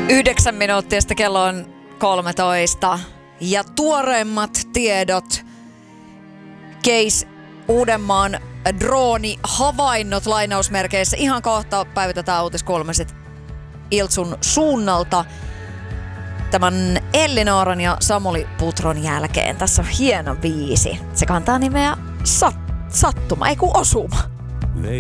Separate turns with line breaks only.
9 minuuttia, sitten kello on 13. Ja tuoreimmat tiedot. Case Uudenmaan droonihavainnot lainausmerkeissä. Ihan kohta päivitetään uutiskulmiset Iltsun suunnalta tämän Ellinooran ja Samuli Putron jälkeen. Tässä on hieno biisi. Se kantaa nimeä Sattuma, ei kun Osuma.